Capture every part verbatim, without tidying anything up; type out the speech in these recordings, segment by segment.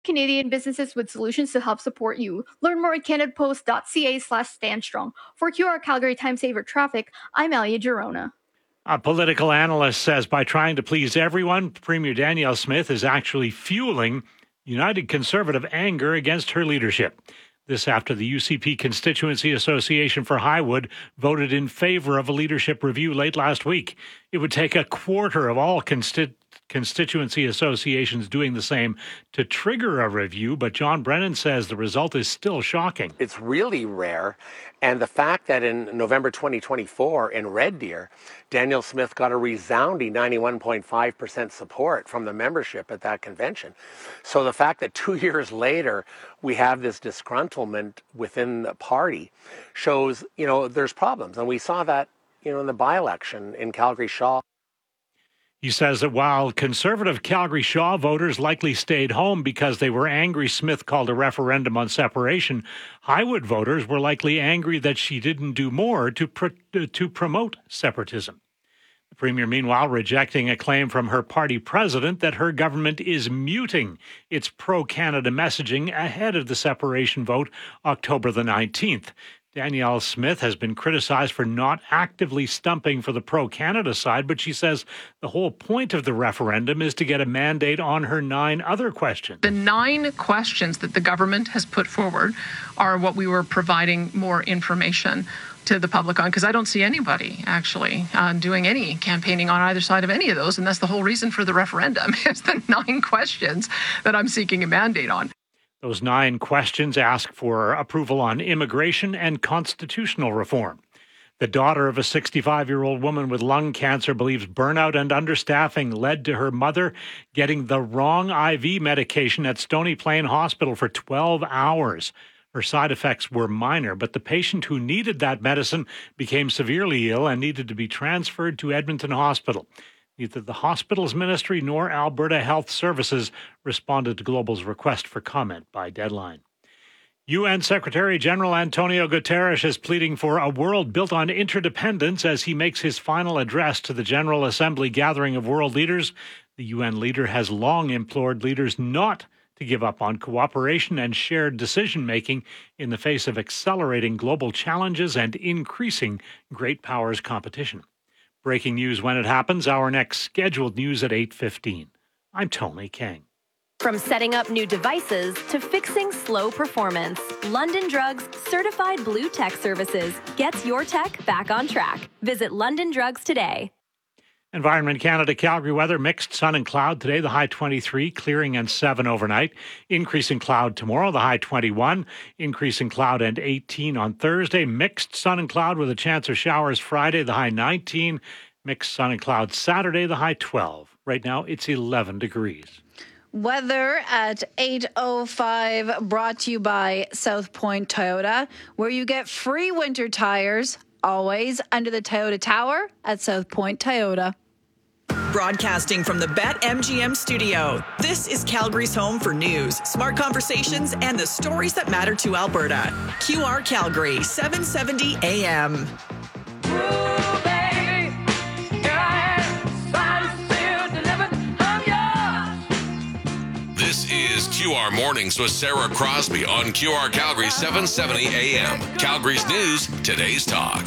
Canadian businesses with solutions to help support you. Learn more at canadapost.ca slash standstrong. For Q R Calgary Time Saver Traffic, I'm Alia Girona. A political analyst says by trying to please everyone, Premier Danielle Smith is actually fueling United Conservative anger against her leadership. This after the U C P Constituency Association for Highwood voted in favor of a leadership review late last week. It would take a quarter of all consti- constituency associations doing the same to trigger a review, but John Brennan says the result is still shocking. It's really rare, and the fact that in November twenty twenty-four in Red Deer, Danielle Smith got a resounding ninety-one point five percent support from the membership at that convention. So the fact that two years later we have this disgruntlement within the party shows, you know, there's problems. And we saw that, you know, in the by-election in Calgary Shaw. He says that while conservative Calgary Shaw voters likely stayed home because they were angry Smith called a referendum on separation, Highwood voters were likely angry that she didn't do more to pr- to promote separatism. The Premier, meanwhile, rejecting a claim from her party president that her government is muting its pro-Canada messaging ahead of the separation vote October the nineteenth. Danielle Smith has been criticized for not actively stumping for the pro-Canada side, but she says the whole point of the referendum is to get a mandate on her nine other questions. The nine questions that the government has put forward are what we were providing more information to the public on, because I don't see anybody actually uh, doing any campaigning on either side of any of those, and that's the whole reason for the referendum, is the nine questions that I'm seeking a mandate on. Those nine questions ask for approval on immigration and constitutional reform. The daughter of a sixty-five-year-old woman with lung cancer believes burnout and understaffing led to her mother getting the wrong I V medication at Stony Plain Hospital for twelve hours. Her side effects were minor, but the patient who needed that medicine became severely ill and needed to be transferred to Edmonton Hospital. Neither the hospital's ministry nor Alberta Health Services responded to Global's request for comment by deadline. U N Secretary General Antonio Guterres is pleading for a world built on interdependence as he makes his final address to the General Assembly gathering of world leaders. The U N leader has long implored leaders not to give up on cooperation and shared decision-making in the face of accelerating global challenges and increasing great powers competition. Breaking news when it happens, our next scheduled news at eight fifteen. I'm Tony King. From setting up new devices to fixing slow performance, London Drugs Certified Blue Tech Services gets your tech back on track. Visit London Drugs today. Environment Canada Calgary weather, mixed sun and cloud today, the high twenty-three, clearing and seven overnight. Increasing cloud tomorrow, the high twenty-one. Increasing cloud and eighteen on Thursday. Mixed sun and cloud with a chance of showers Friday, the high nineteen. Mixed sun and cloud Saturday, the high twelve. Right now, it's eleven degrees. Weather at eight oh five, brought to you by South Point Toyota, where you get free winter tires, always under the Toyota Tower at South Point Toyota. Broadcasting from the BetMGM studio, this is Calgary's home for news, smart conversations, and the stories that matter to Alberta. Q R Calgary, seven seventy A M. This is Q R Mornings with Sarah Crosby on Q R Calgary, seven seventy A M. Calgary's news, today's talk.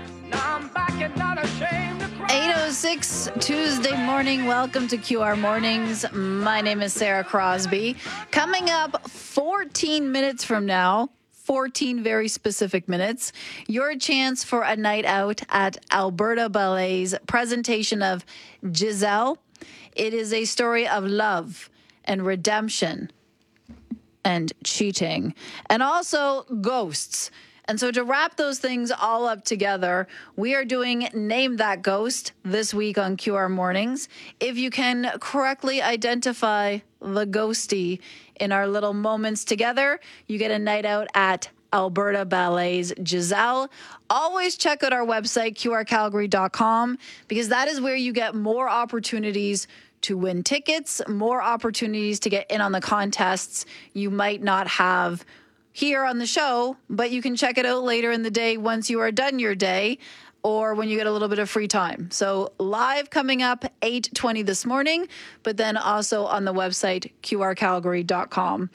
eight oh six Tuesday morning. Welcome to Q R Mornings. My name is Sarah Crosby. Coming up fourteen minutes from now, fourteen very specific minutes, your chance for a night out at Alberta Ballet's presentation of Giselle. It is a story of love and redemption and cheating and also ghosts. And so to wrap those things all up together, we are doing Name That Ghost this week on Q R Mornings. If you can correctly identify the ghostie in our little moments together, you get a night out at Alberta Ballet's Giselle. Always check out our website, Q R calgary dot com, because that is where you get more opportunities to win tickets, more opportunities to get in on the contests you might not have here on the show, but you can check it out later in the day once you are done your day. or when you get a little bit of free time. So live coming up eight twenty this morning, but then also on the website Q R Calgary dot com.